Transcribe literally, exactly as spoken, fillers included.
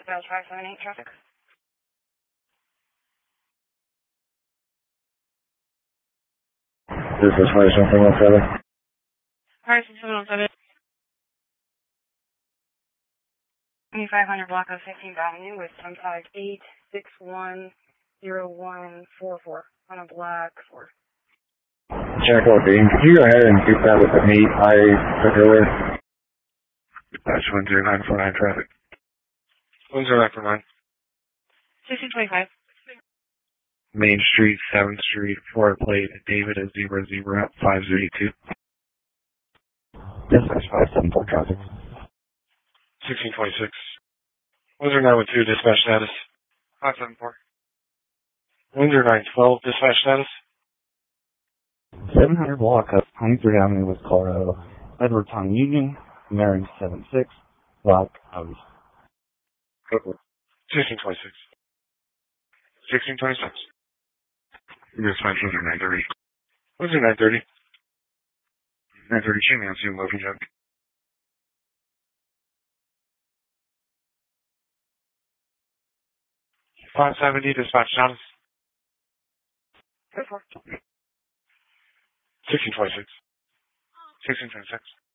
Dispatch five seven eight traffic. This is five seven one seven. five seven one seven. twenty-five hundred block of fifteenth Avenue with ten five eight six one zero one four four on a black Ford. Check out Dean. Can you go ahead and keep that with the meet I took earlier? That's one zero nine four nine traffic. one zero nine four nine. sixteen twenty-five. Main Street, seventh Street, Florida plate, David at zero zero five zero eight two. Dispatch five seven four traffic. sixteen twenty-six. one zero nine one two, dispatch status. five seven four. one zero nine twelve, dispatch status. seven hundred block of twenty-third Avenue with Colorado. Edwardtown Union, Mary seven six, black Audi. sixteen twenty-six. sixteen twenty-six. Dispatch one zero nine thirty. one zero nine thirty. nine thirty, chain man, zoom, moving jump. five seventy, dispatch status. sixteen twenty-six. sixteen twenty-six.